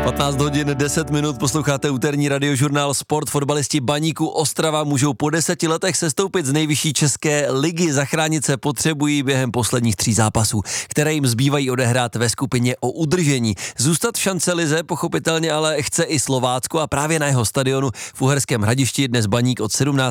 15 hodin 10 minut, posloucháte úterní radiožurnál Sport. Fotbalisti Baníku Ostrava můžou po 10 letech sestoupit z nejvyšší české ligy. Zachránit se potřebují během posledních 3 zápasů, které jim zbývají odehrát ve skupině o udržení. Zůstat v šance lize pochopitelně ale chce i Slovácko a právě na jeho stadionu v Uherském Hradišti dnes Baník od 17